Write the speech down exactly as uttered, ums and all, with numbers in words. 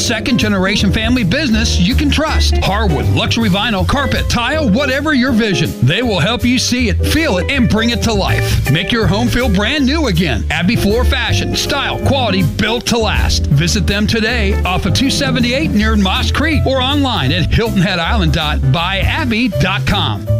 second-generation family business you can trust. Hardwood, luxury vinyl, carpet, tile, whatever your vision. They will help you see it, feel it, and bring it to life. Make your home feel brand new again. Abbey Floor Fashion. Style, quality, built to last. Visit them today off of two seventy-eight near Moss Creek or online at hilton head island dot by abbey dot com.